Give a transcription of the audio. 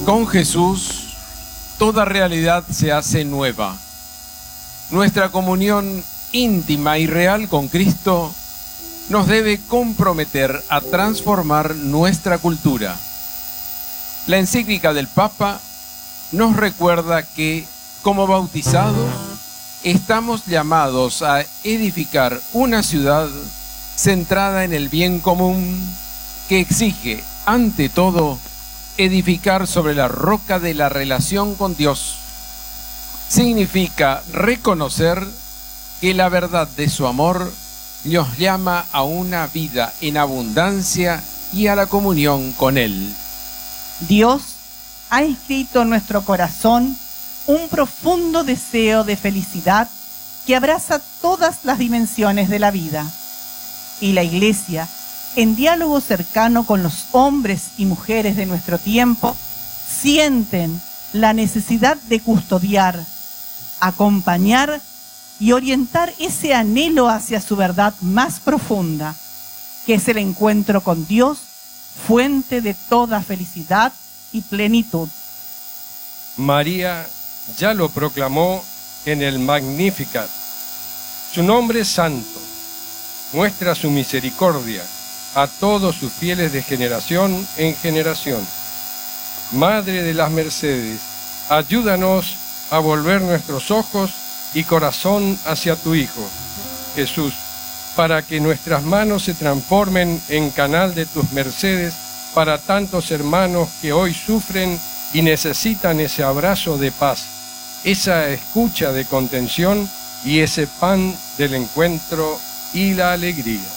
Con Jesús, toda realidad se hace nueva. Nuestra comunión íntima y real con Cristo nos debe comprometer a transformar nuestra cultura. La encíclica del Papa nos recuerda que, como bautizados, estamos llamados a edificar una ciudad centrada en el bien común que exige, ante todo, edificar sobre la roca de la relación con Dios. Significa reconocer que la verdad de su amor nos llama a una vida en abundancia y a la comunión con Él. Dios ha inscrito en nuestro corazón un profundo deseo de felicidad que abraza todas las dimensiones de la vida. Y la Iglesia, en diálogo cercano con los hombres y mujeres de nuestro tiempo, sienten la necesidad de custodiar, acompañar y orientar ese anhelo hacia su verdad más profunda, que es el encuentro con Dios, fuente de toda felicidad y plenitud. María ya lo proclamó en el Magnificat. Su nombre es santo, muestra su misericordia a todos sus fieles de generación en generación. Madre de las Mercedes, ayúdanos a volver nuestros ojos y corazón hacia tu Hijo, Jesús, para que nuestras manos se transformen en canal de tus mercedes para tantos hermanos que hoy sufren y necesitan ese abrazo de paz, esa escucha de contención y ese pan del encuentro y la alegría.